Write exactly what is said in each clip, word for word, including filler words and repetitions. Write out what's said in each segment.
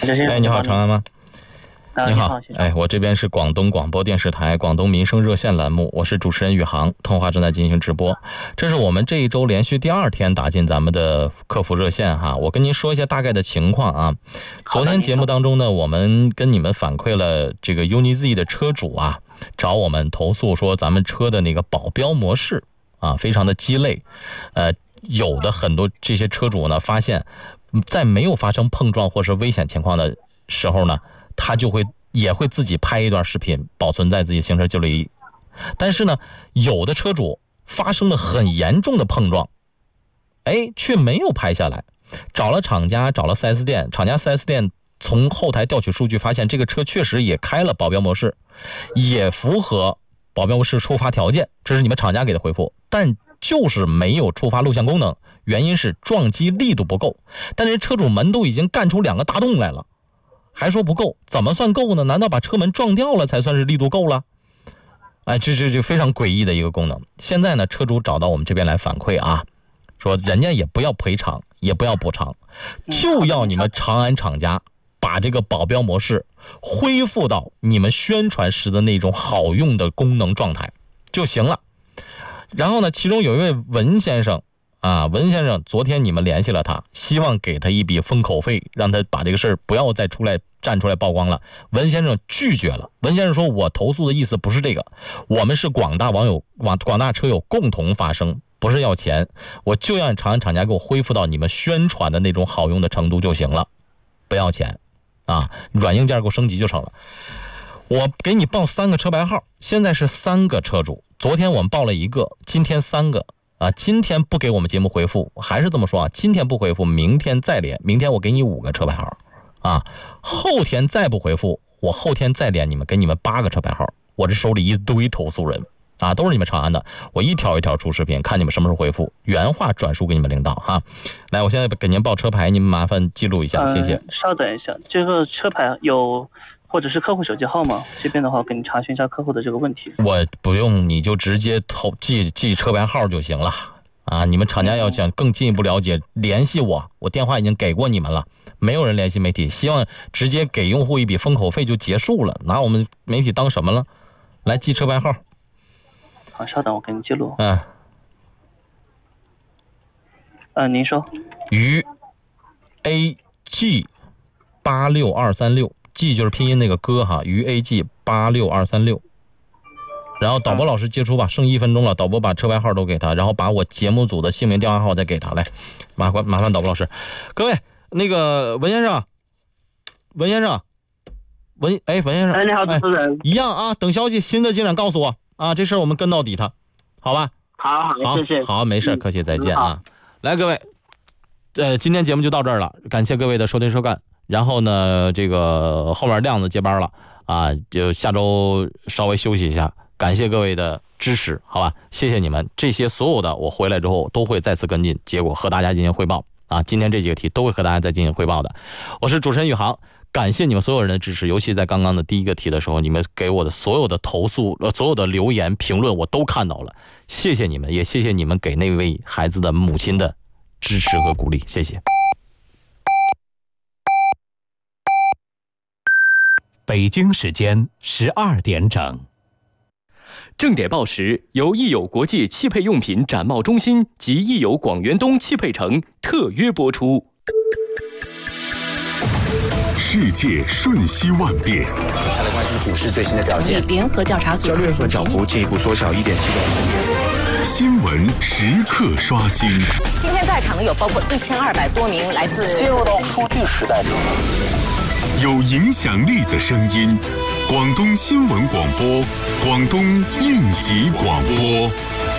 哎，你好，长安吗？ 啊、 你好，哎，我这边是广东广播电视台广东民生热线栏目，我是主持人宇航，通话正在进行直播。这是我们这一周连续第二天打进咱们的客服热线哈，我跟您说一下大概的情况啊。昨天节目当中呢，我们跟你们反馈了这个 UNI-Z 的车主啊，找我们投诉说咱们车的那个保镖模式啊，非常的鸡肋。呃，有的很多这些车主呢，发现在没有发生碰撞或是危险情况的时候呢，他就会也会自己拍一段视频保存在自己行车记录仪。但是呢，有的车主发生了很严重的碰撞，哎，却没有拍下来，找了厂家，找了 四 S 店，厂家 四 S 店从后台调取数据，发现这个车确实也开了保镖模式，也符合保镖模式触发条件，这是你们厂家给的回复，但就是没有触发录像功能，原因是撞击力度不够。但是车主门都已经干出两个大洞来了，还说不够，怎么算够呢？难道把车门撞掉了才算是力度够了？哎，这这这非常诡异的一个功能。现在呢，车主找到我们这边来反馈啊，说人家也不要赔偿，也不要补偿，就要你们长安厂家把这个保镖模式恢复到你们宣传时的那种好用的功能状态就行了。然后呢，其中有一位文先生啊，文先生，昨天你们联系了他，希望给他一笔封口费，让他把这个事儿不要再出来站出来曝光了。文先生拒绝了。文先生说：“我投诉的意思不是这个，我们是广大网友、广广大车友共同发声，不是要钱，我就让长安厂家给我恢复到你们宣传的那种好用的程度就行了，不要钱啊，软硬件给我升级就成了。”我给你报三个车牌号，现在是三个车主，昨天我们报了一个，今天三个。啊，今天不给我们节目回复，还是这么说啊，今天不回复，明天再连，明天我给你五个车牌号，啊，后天再不回复，我后天再连你们，给你们八个车牌号。我这手里一堆投诉人，啊，都是你们长安的，我一条一条出视频，看你们什么时候回复，原话转述给你们领导哈。来，我现在给您报车牌，您麻烦记录一下，谢谢。 嗯、稍等一下，这个车牌有。或者是客户手机号码，这边的话给你查询一下客户的这个问题。 我不用，你就直接投记记车牌号就行了啊！你们厂家要想更进一步了解，联系我，我电话已经给过你们了。没有人联系媒体，希望直接给用户一笔封口费就结束了，拿我们媒体当什么了？来记车牌号。 好，稍等，我给你记录。 嗯。 呃，您说。 于 A G 八六二三六。G 就是拼音那个歌哈，于 A G 八六二三六，然后导播老师接出吧，剩一分钟了，导播把车牌号都给他，然后把我节目组的姓名电话号再给他，来，麻烦麻烦导播老师，各位那个文先生，文先生，文哎文先生， 哎你好主持人、哎， 一样啊，等消息新的进展告诉我啊，这事儿我们跟到底他，好吧？ 好好好， 谢谢， 好没事，客气，再见啊，来各位，呃，今天节目就到这儿了，感谢各位的收听收看。然后呢，这个后面亮子接班了啊，就下周稍微休息一下。感谢各位的支持，好吧，谢谢你们。这些所有的我回来之后都会再次跟进，结果和大家进行汇报啊。今天这几个题都会和大家再进行汇报的。我是主持人宇航，感谢你们所有人的支持，尤其在刚刚的第一个题的时候，你们给我的所有的投诉、呃，所有的留言评论我都看到了，谢谢你们，也谢谢你们给那位孩子的母亲的支持和鼓励，谢谢。 北京时间十二点整， 正点报时由益友国际汽配用品展贸中心及益友广元东汽配城特约播出。 世界瞬息万变， 再来关心股市最新的表现。 联合调查组交易所涨幅进一步缩小一点七个百分点。 新闻时刻刷新。 今天在场的有包括一千二百多名来自进入到数据时代中。 有影响力的声音，广东新闻广播，广东应急广播。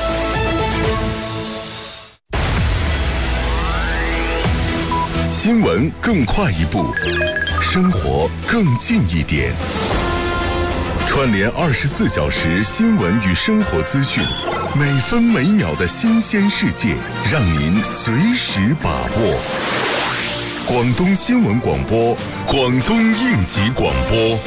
新闻更快一步，生活更近一点。串联二十四小时新闻与生活资讯，每分每秒的新鲜世界，让您随时把握。广东新闻广播，广东应急广播。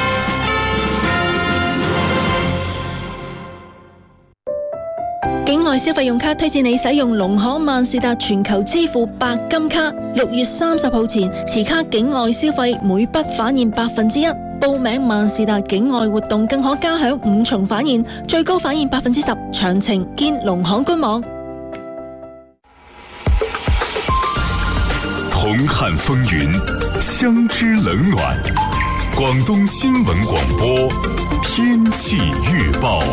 顶外消費用卡推薦你使用農行萬事達全球支付白金卡，六月三十號前持卡境外消費每筆返現百分之一。報名萬事達境外活動更可加享五重返現，最高返現百分之十。詳情見農行官網。 同看風雲，相知冷暖。廣東新聞廣播天氣預報。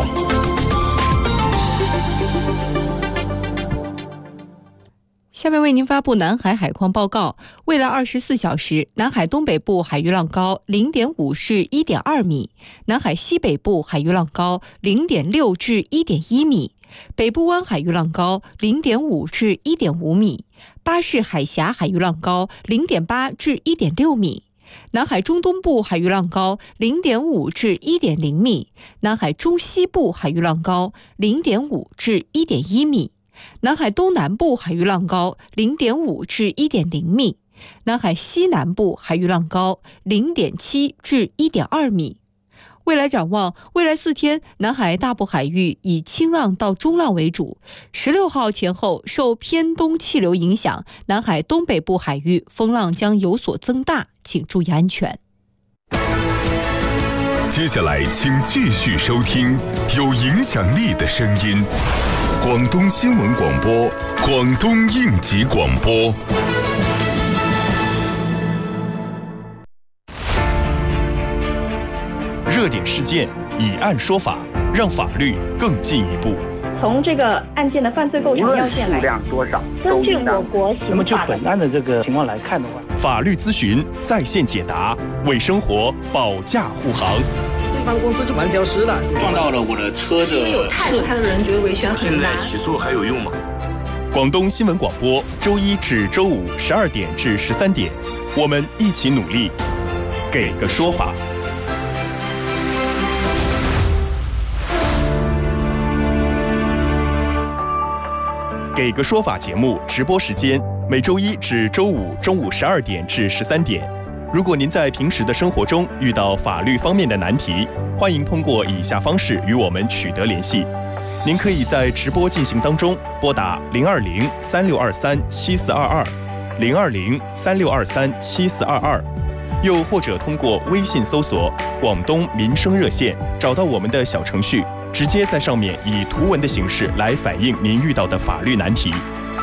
下面为您发布南海海况报告。未来二十四小时，南海东北部海域浪高零点五至一点二米，南海西北部海域浪高零点六至一点一米，北部湾海域浪高零点五至一点五米，巴士海峡海域浪高零点八至一点六米。南海中东部海域浪高零点五至一点零米，南海中西部海域浪高零点五至一点一米。南海东南部海域浪高零点五至一点零米，南海西南部海域浪高零点七至一点二米。未来展望，未来四天，南海大部海域以轻浪到中浪为主。十六号前后受偏东气流影响，南海东北部海域风浪将有所增大，请注意安全。 接下来，请继续收听有影响力的声音。广东新闻广播，广东应急广播。 热点事件，以案说法，让法律更进一步。 从这个案件的犯罪构成要件来， 数量多少？ 根据我国刑法， 那么就本案的这个情况来看的话， 法律咨询在线解答，为生活保驾护航。 对方公司就蛮消失了， 撞到了我的车的。 因为有太多太多人觉得维权很难。 现在起诉还有用吗？ 广东新闻广播，周一至周五十二点至十三点，我们一起努力，给个说法。给个说法节目直播时间每周一至周五中午十二点至十三点。如果您在平时的生活中遇到法律方面的难题，欢迎通过以下方式与我们取得联系。您可以在直播进行当中拨打零二零三六二三七四二二零二零三六二三七四二二，又或者通过微信搜索广东民生热线，找到我们的小程序，直接在上面以图文的形式来反映您遇到的法律难题。